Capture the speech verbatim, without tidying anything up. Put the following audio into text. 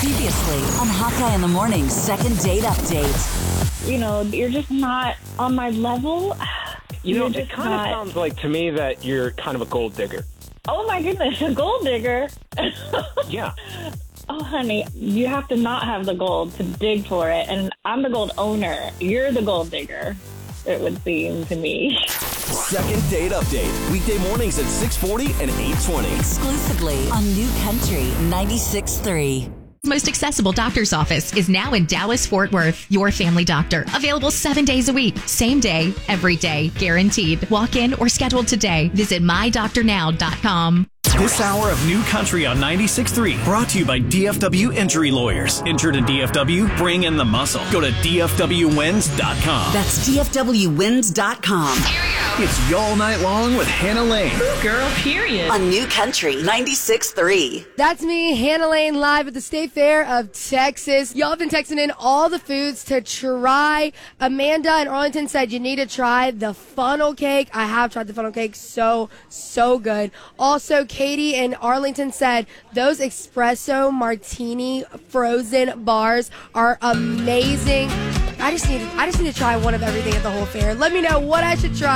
Previously on Hawkeye in the Morning second date update. You know, you're just not on my level. You know, You're it just kind not- of sounds like to me that you're kind of a gold digger. Oh my goodness, a gold digger. Yeah. Oh, honey, you have to not have the gold to dig for it. And I'm the gold owner. You're the gold digger, it would seem to me. Second date update. Weekday mornings at six forty and eight twenty. Exclusively on New Country ninety-six point three. Most accessible doctor's office is now in Dallas, Fort Worth. Your Family Doctor. Available seven days a week. Same day, every day. Guaranteed. Walk in or schedule today. Visit my doctor now dot com. This hour of New Country on ninety-six point three brought to you by D F W Injury Lawyers. Injured in D F W? Bring in the muscle. Go to D F W wins dot com. That's D F W wins dot com. It's Y'all Night Long with Hannah Lane. Girl, period. On New Country ninety-six point three. That's me, Hannah Lane, live at the State Fair of Texas. Y'all have been texting in all the foods to try. Amanda in Arlington said you need to try the funnel cake. I have tried the funnel cake. So, so good. Also, Katie in Arlington said those espresso martini frozen bars are amazing. I just need I just need to try one of everything at the whole fair. Let me know what I should try.